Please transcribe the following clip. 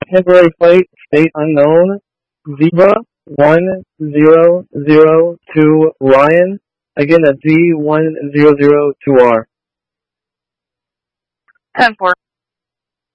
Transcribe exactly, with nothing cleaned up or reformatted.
Temporary flight, state unknown, Zebra one zero zero two Ryan. Again, that's Z one zero zero two R. ten four.